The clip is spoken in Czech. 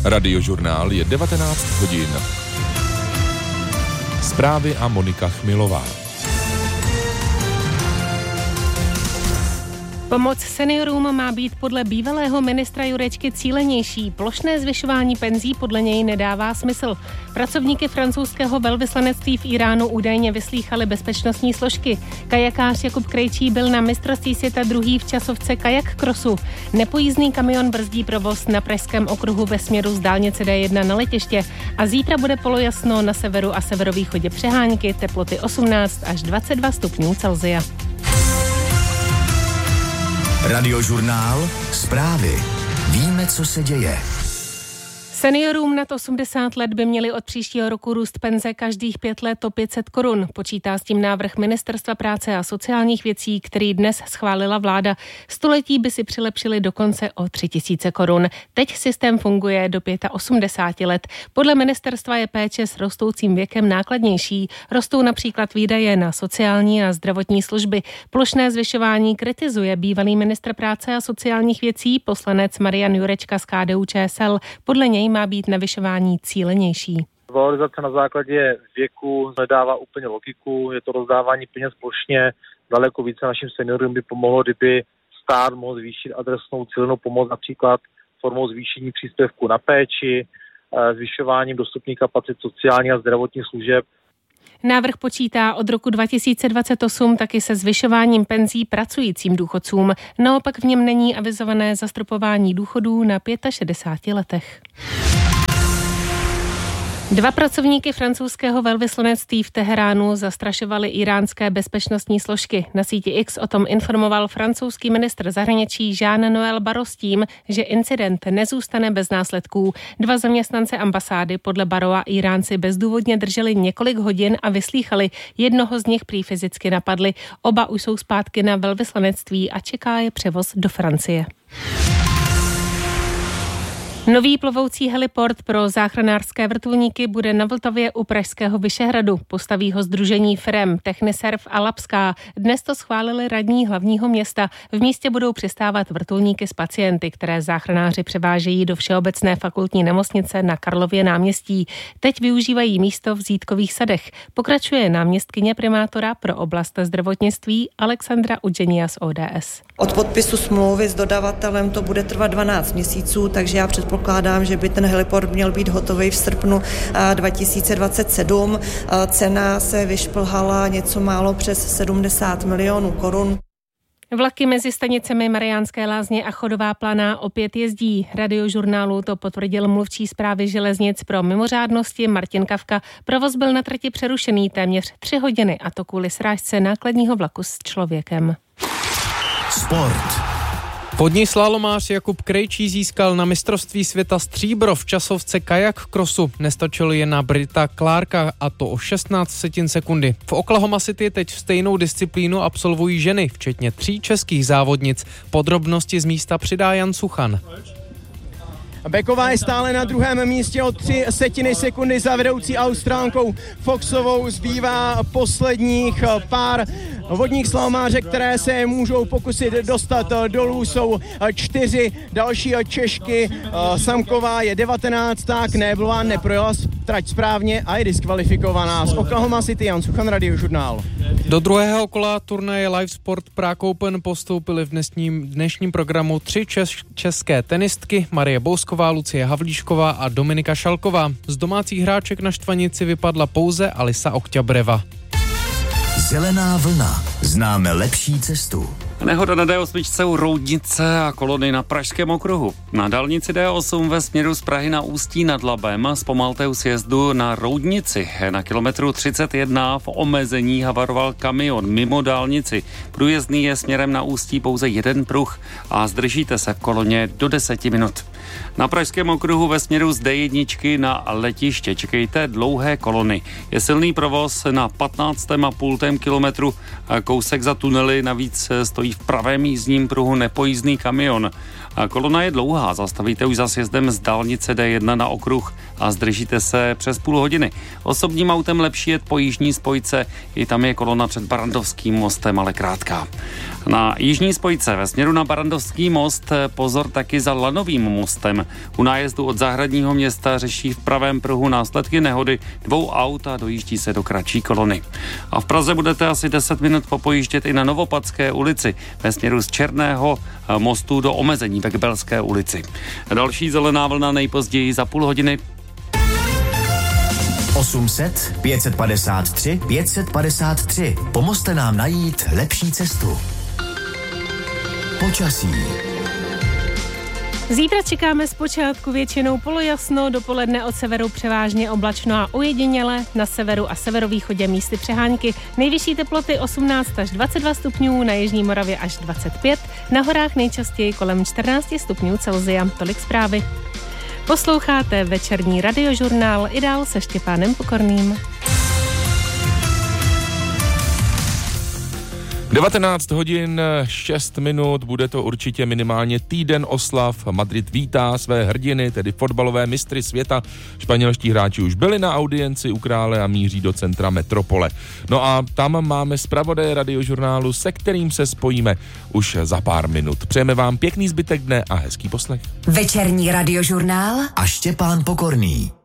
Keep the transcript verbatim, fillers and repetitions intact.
Radiožurnál je devatenáct hodin. Zprávy a Monika Chmilová. Pomoc seniorům má být podle bývalého ministra Jurečky cílenější. Plošné zvyšování penzí podle něj nedává smysl. Pracovníky francouzského velvyslanectví v Iránu údajně vyslýchali bezpečnostní složky. Kajakář Jakub Krejčí byl na mistrovství světa druhý v časovce kajak crossu. Nepojízdný kamion brzdí provoz na pražském okruhu ve směru z dálnice D jedna na letiště. A zítra bude polojasno na severu a severovýchodě přehánky, teploty osmnáct až dvacet dva stupňů Celsia. Radiožurnál, zprávy. Víme, co se děje. Seniorům nad osmdesát let by měli od příštího roku růst penze každých pět let o pět set korun. Počítá s tím návrh Ministerstva práce a sociálních věcí, který dnes schválila vláda. Století by si přilepšili dokonce o tři tisíce korun. Teď systém funguje do osmdesáti pěti let. Podle ministerstva je péče s rostoucím věkem nákladnější. Rostou například výdaje na sociální a zdravotní služby. Plošné zvyšování kritizuje bývalý ministr práce a sociálních věcí, poslanec Marian Jurečka z K D U Č S L. Podle něj má být navyšování cílenější. Valorizace na základě věku nedává úplně logiku, je to rozdávání peněz plošně, daleko více našim seniorům by pomohlo, kdyby stát mohl zvýšit adresnou cílenou pomoc, například formou zvýšení příspěvku na péči, zvyšováním dostupných kapacit sociálních a zdravotních služeb. Návrh počítá od roku dva tisíce dvacet osm taky se zvyšováním penzí pracujícím důchodcům. Naopak v něm není avizované zastropování důchodů na šedesáti pěti letech. Dva pracovníky francouzského velvyslanectví v Teheránu zastrašovali iránské bezpečnostní složky. Na síti X o tom informoval francouzský ministr zahraničí Jean-Noël Barrot s tím, že incident nezůstane bez následků. Dva zaměstnance ambasády podle Barrota Iránci bezdůvodně drželi několik hodin a vyslýchali. Jednoho z nich prý fyzicky napadli. Oba už jsou zpátky na velvyslanectví a čeká je převoz do Francie. Nový plovoucí heliport pro záchranářské vrtulníky bude na Vltavě u pražského Vyšehradu. Postaví ho sdružení firem Techniserv a Labská. Dnes to schválili radní hlavního města. V místě budou přistávat vrtulníky s pacienty, které záchranáři převážejí do Všeobecné fakultní nemocnice na Karlově náměstí. Teď využívají místo v Zítkových sadech. Pokračuje náměstkyně primátora pro oblast zdravotnictví Alexandra Udženia z O D S. Od podpisu smlouvy s dodavatelem to bude trvat dvanáct měsíců, takže já předpokládám, že by ten heliport měl být hotový v srpnu dva tisíce dvacet sedm. Cena se vyšplhala něco málo přes sedmdesát milionů korun. Vlaky mezi stanicemi Mariánské Lázně a Chodová Planá opět jezdí. Radiožurnálu to potvrdil mluvčí správy železnic pro mimořádnosti Martin Kavka. Provoz byl na trati přerušený téměř tři hodiny, a to kvůli srážce nákladního vlaku s člověkem. Sport. Vodní slalomář Jakub Krejčí získal na mistrovství světa stříbro v časovce kajak crossu. Nestačilo jen na Brita Clarka, a to o šestnáct setin sekundy. V Oklahoma City teď stejnou disciplínu absolvují ženy, včetně tří českých závodnic. Podrobnosti z místa přidá Jan Suchan. Beková je stále na druhém místě o tři setiny sekundy za vedoucí Austrálkou Foxovou. Zbývá posledních pár vodních slalomářek, které se můžou pokusit dostat dolů. Jsou čtyři další Češky. Samková je devatenáctá, Knéblová neprojela trať správně a je diskvalifikovaná. Z Oklahoma City Jan Suchan, Radiožurnál. Do druhého kola turnaje Live Sport Prague Open postoupily v dnešním, dnešním programu tři čes, české tenistky: Marie Bousková, Lucie Havlíšková a Dominika Šalková. Z domácích hráček na štvanici vypadla pouze Alisa Okťabreva. Zelená vlna. Známe lepší cestu. Nehoda na D osm u Roudnice a kolony na pražském okruhu. Na dálnici D osm ve směru z Prahy na Ústí nad Labem zpomalte u sjezdu na Roudnici. Na kilometru třicet jedna v omezení havaroval kamion mimo dálnici. Průjezdný je směrem na Ústí pouze jeden pruh a zdržíte se v koloně do deseti minut. Na pražském okruhu ve směru z D jedna na letiště čekejte dlouhé kolony. Je silný provoz na patnáctém a půl kilometru. Kousek za tunely navíc stojí v pravém jízdním pruhu nepojízdný kamion. Kolona je dlouhá, zastavíte už za sjezdem z dálnice D jedna na okruh a zdržíte se přes půl hodiny. Osobním autem lepší jet po jižní spojce, i tam je kolona před Barandovským mostem, ale krátká. Na jižní spojce ve směru na Barandovský most pozor taky za Lanovým mostem. U nájezdu od Zahradního města řeší v pravém pruhu následky nehody dvou aut a dojíždí se do kratší kolony. A v Praze budete asi deset minut popojíždět i na Novopadské ulici ve směru z Černého mostu do omezení ve Kbelské ulici. Další zelená vlna nejpozději za půl hodiny. osm set, pět set padesát tři, pět set padesát tři. Pomozte nám najít lepší cestu. Počasí. Zítra čekáme zpočátku většinou polojasno, dopoledne od severu převážně oblačno a ojediněle, na severu a severovýchodě místy přehánky. Nejvyšší teploty osmnáct až dvacet dva stupňů, na jižní Moravě až dvacet pět, na horách nejčastěji kolem čtrnáct stupňů Celsia. Tolik zprávy. Posloucháte večerní radiožurnál i dál se Štěpánem Pokorným. devatenáct hodin šest minut, bude to určitě minimálně týden oslav. Madrid vítá své hrdiny, tedy fotbalové mistry světa. Španělští hráči už byli na audienci u krále a míří do centra metropole. No a tam máme zpravodaje radiožurnálu, se kterým se spojíme už za pár minut. Přejeme vám pěkný zbytek dne a hezký poslech. Večerní radiožurnál A Štěpán Pokorný.